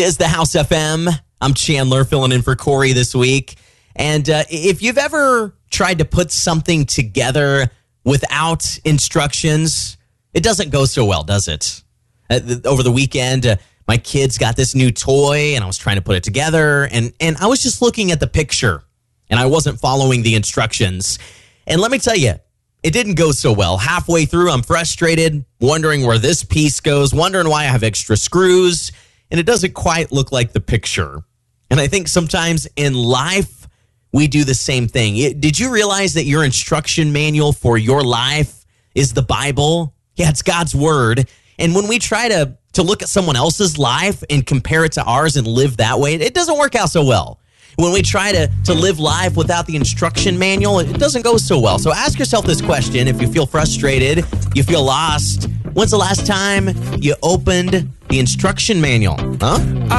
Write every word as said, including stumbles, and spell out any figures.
Is the House F M. I'm Chandler filling in for Corey this week. And uh, if you've ever tried to put something together without instructions, it doesn't go so well, does it? Uh, th- over the weekend, uh, my kids got this new toy and I was trying to put it together. And, and I was just looking at the picture and I wasn't following the instructions. And let me tell you, it didn't go so well. Halfway through, I'm frustrated, wondering where this piece goes, wondering why I have extra screws. And it doesn't quite look like the picture. And I think sometimes in life, we do the same thing. It, did you realize that your instruction manual for your life is the Bible? Yeah, it's God's word. And when we try to, to look at someone else's life and compare it to ours and live that way, it doesn't work out so well. When we try to, to live life without the instruction manual, it doesn't go so well. So ask yourself this question. If you feel frustrated, you feel lost, when's the last time you opened the instruction manual? Huh?